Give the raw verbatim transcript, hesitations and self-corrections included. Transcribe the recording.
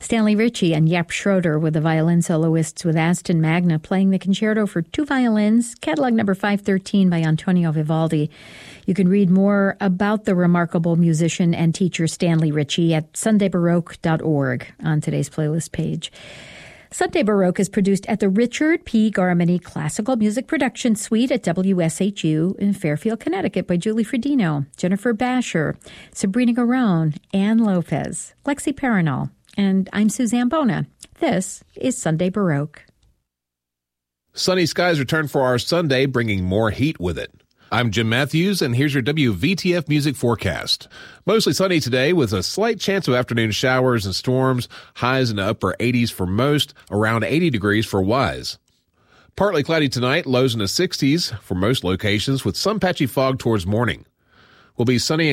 Stanley Ritchie and Jaap Schroeder were the violin soloists, with Aston Magna playing the concerto for two violins, catalog number five thirteen by Antonio Vivaldi. You can read more about the remarkable musician and teacher Stanley Ritchie at sunday baroque dot org on today's playlist page. Sunday Baroque is produced at the Richard P. Garmany Classical Music Production Suite at W S H U in Fairfield, Connecticut by Julie Fredino, Jennifer Basher, Sabrina Garone, Ann Lopez, Lexi Paranol, and I'm Suzanne Bona. This is Sunday Baroque. Sunny skies return for our Sunday, bringing more heat with it. I'm Jim Matthews, and here's your W V T F music forecast. Mostly sunny today with a slight chance of afternoon showers and storms, highs in the upper eighties for most, around eighty degrees for Wise. Partly cloudy tonight, lows in the sixties for most locations with some patchy fog towards morning. Will be sunny and